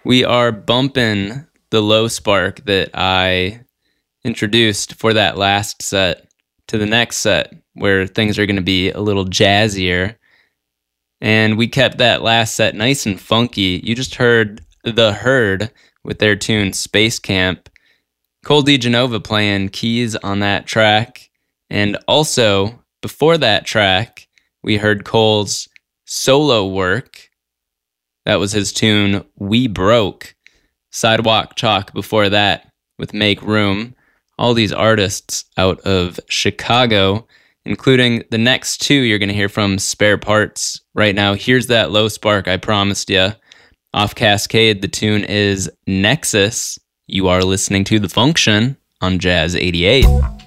We are bumping the low spark that I introduced for that last set to the next set where things are going to be a little jazzier. And we kept that last set nice and funky. You just heard The Herd with their tune Space Camp. Cole DeGenova playing keys on that track. And also, before that track, we heard Cole's solo work. That was his tune, We Broke. Sidewalk Chalk before that with Make Room. All these artists out of Chicago, including the next two you're going to hear from Spare Parts right now. Here's that low spark I promised you. Off Cascade, the tune is Nexus. You are listening to The Function on Jazz 88.